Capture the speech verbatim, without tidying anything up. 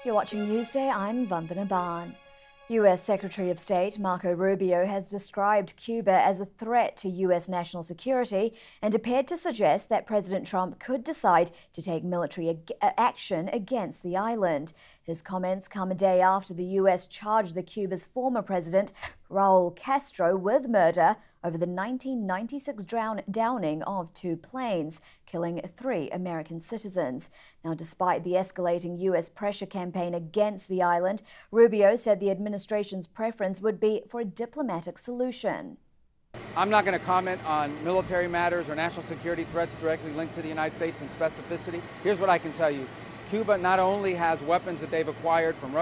You're watching Newsday, I'm Vandana Barn. U S Secretary of State Marco Rubio has described Cuba as a threat to U S national security and appeared to suggest that President Trump could decide to take military ag- action against the island. His comments come a day after the U S charged the Cuba's former president, Raul Castro, with murder over the nineteen ninety-six drown- downing of two planes, killing three American citizens. Now, despite the escalating U S pressure campaign against the island, Rubio said the administration's preference would be for a diplomatic solution. I'm not going to comment on military matters or national security threats directly linked to the United States in specificity. Here's what I can tell you. Cuba not only has weapons that they've acquired from Russia,